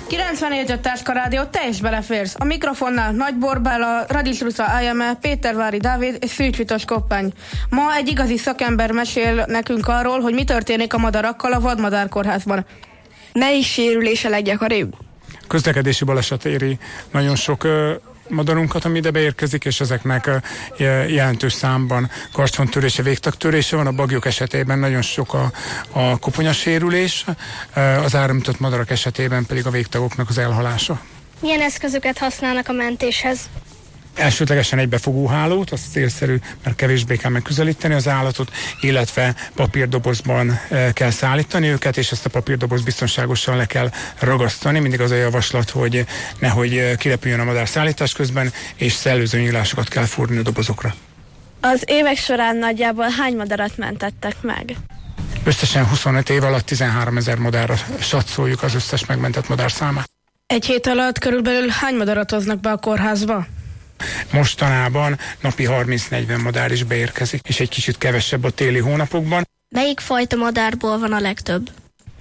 94 a Táska Rádió, te is beleférsz. A mikrofonnál Nagy Borbála, Radics Rusza Ájame, Pétervári Dávid és Szűcs Vitos Koppány. Ma egy igazi szakember mesél nekünk arról, hogy mi történik a madarakkal a vadmadárkórházban. Melyik sérülés a leggyakoribb? Közlekedési baleset éri nagyon sok madarunkat, ami ide beérkezik, és ezeknek jelentős számban karcsontörése, végtagtörése van. A baglyok esetében nagyon sok a koponyasérülés, az áramütött madarak esetében pedig a végtagoknak az elhalása. Milyen eszközöket használnak a mentéshez? Elsődlegesen egy befogóhálót, az célszerű, mert kevésbé kell megközelíteni az állatot, illetve papírdobozban kell szállítani őket, és ezt a papírdoboz biztonságosan le kell ragasztani. Mindig az a javaslat, hogy nehogy kirepüljön a madár szállítás közben, és szellőző nyílásokat kell fúrni a dobozokra. Az évek során nagyjából hány madarat mentettek meg? Összesen 25 év alatt 13 000 madárra satszoljuk az összes megmentett madár számát. Egy hét alatt körülbelül hány madarat hoznak be a kórházba? Mostanában napi 30-40 madár is beérkezik, és egy kicsit kevesebb a téli hónapokban. Melyik fajta madárból van a legtöbb?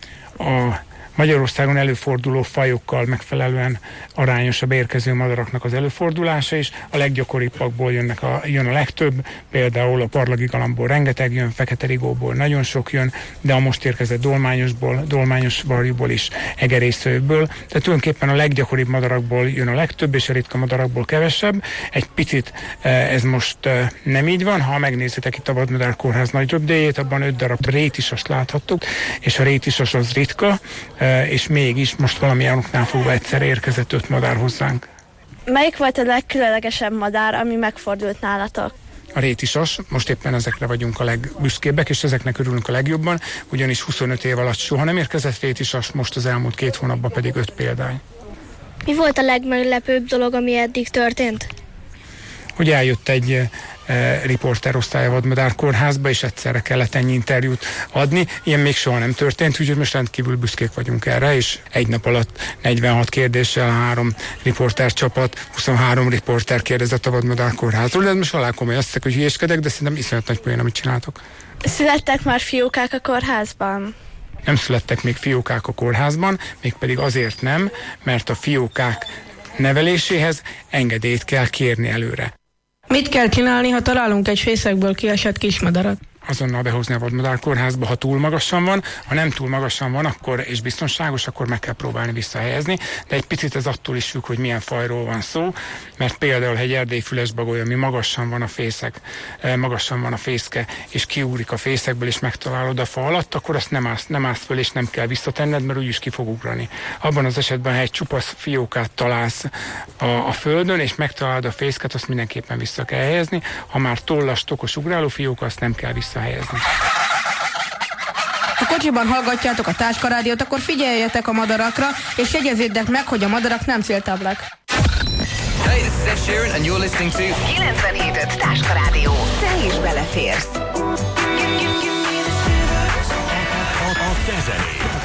A Magyarországon előforduló fajokkal megfelelően arányos a beérkező madaraknak az előfordulása is. A leggyakoribbakból jön a legtöbb, például a parlagi galambból rengeteg jön, fekete rigóból nagyon sok jön, de a most érkezett dolmányos varjúból is, egerészőből. Tehát tulajdonképpen a leggyakoribb madarakból jön a legtöbb, és a ritka madarakból kevesebb. Egy picit ez most nem így van. Ha megnézitek itt a vadmadárkórház nagy röpdéjét, abban 5 darab rétisast láthattuk, és a rétisas az ritka, és mégis most valamilyen oknál fogva egyszer érkezett 5 madár hozzánk. Melyik volt a legkülönlegesebb madár, ami megfordult nálatok? A rétisas, most éppen ezekre vagyunk a legbüszkébbek, és ezeknek örülünk a legjobban, ugyanis 25 év alatt soha nem érkezett rétisas, most az elmúlt 2 hónapban pedig 5 példány. Mi volt a legmeglepőbb dolog, ami eddig történt? Hogy eljött egy riporterosztály a vadmadárkórházba, és egyszerre kellett ennyi interjút adni. Ilyen még soha nem történt, úgyhogy most rendkívül büszkék vagyunk erre, és egy nap alatt 46 kérdéssel 3 riportercsapat, 23 riporter kérdezett a vadmadárkórházról, de most alá komoly azt hogy hülyéskedek, de szerintem iszonyat nagy poén, amit csináltok. Születtek már fiókák a kórházban? Nem születtek még fiókák a kórházban, mégpedig azért nem, mert a fiókák neveléséhez engedélyt kell kérni előre. Mit kell csinálni, ha találunk egy fészekből kiesett kismadarat? Azonnal behozni a vadmadárkórházba, ha túl magasan van, ha nem túl magasan van, akkor és biztonságos, akkor meg kell próbálni visszahelyezni, de egy picit ez attól is függ, hogy milyen fajról van szó, mert például, ha egy erdélyi fülesbagoly, ami magasan van a fészke, és kiúrik a fészekből, és megtalálod a fa alatt, akkor azt nem állsz föl, és nem kell visszatenned, mert úgyis ki fog ugrani. Abban az esetben, ha egy csupasz fiókát találsz a földön, és megtalálod a fészket, azt mindenképpen vissza kell helyezni. Ha már tollas, tokos, ugráló fióka, azt nem kell visszahelyezni. Ha kocsiban hallgatjátok a Táska Rádiót, akkor figyeljetek a madarakra, és jegyezzétek meg, hogy a madarak nem céltáblák. Hey, this is Ed Sheeran, and you're listening to 97 Táska Rádió. Te is beleférsz. A te zenéd.